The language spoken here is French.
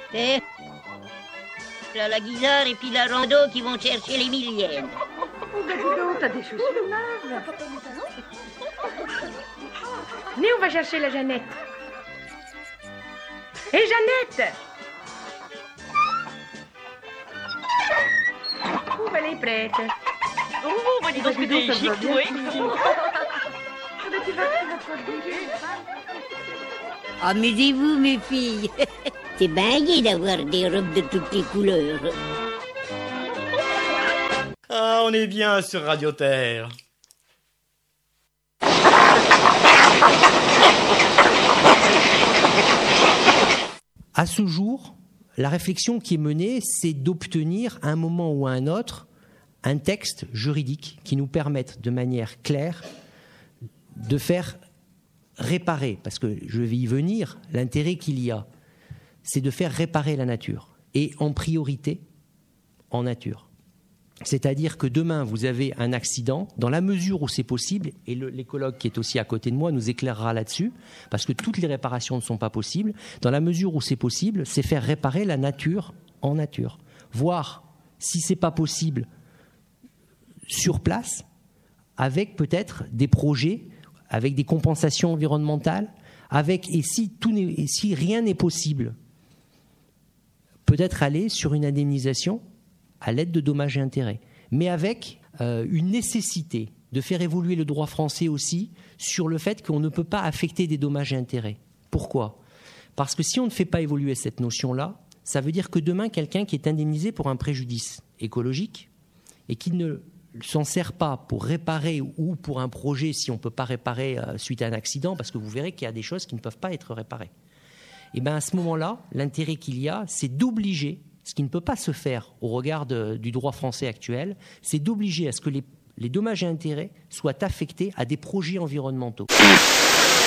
Et là, la guisarde et puis la rando qui vont chercher les millièmes. Oh, ben dis donc, t'as des chaussures neuves. Venez, on va chercher la Jeannette. Hé, Jeannette! Oh, ben elle est prête. Oh, bah dis donc, t'es chic, toi. Tu vas te bouger. Amusez-vous, mes filles. C'est bien gai d'avoir des robes de toutes les couleurs. Ah, on est bien sur Radio Terre. À ce jour, la réflexion qui est menée, c'est d'obtenir à un moment ou à un autre un texte juridique qui nous permette de manière claire de faire réparer, parce que je vais y venir, l'intérêt qu'il y a, c'est de faire réparer la nature, et en priorité en nature. C'est-à-dire que demain, vous avez un accident, dans la mesure où c'est possible, et l'écologue qui est aussi à côté de moi nous éclairera là-dessus, parce que toutes les réparations ne sont pas possibles, dans la mesure où c'est possible, c'est faire réparer la nature en nature. Voir si c'est pas possible sur place, avec peut-être des projets, avec des compensations environnementales, et si rien n'est possible, peut-être aller sur une indemnisation à l'aide de dommages et intérêts, mais avec une nécessité de faire évoluer le droit français aussi sur le fait qu'on ne peut pas affecter des dommages et intérêts. Pourquoi ? Parce que si on ne fait pas évoluer cette notion-là, ça veut dire que demain, quelqu'un qui est indemnisé pour un préjudice écologique et qui ne s'en sert pas pour réparer ou pour un projet, si on ne peut pas réparer suite à un accident, parce que vous verrez qu'il y a des choses qui ne peuvent pas être réparées. Et bien à ce moment-là, l'intérêt qu'il y a, c'est d'obliger, ce qui ne peut pas se faire au regard du droit français actuel, c'est d'obliger à ce que les dommages et intérêts soient affectés à des projets environnementaux.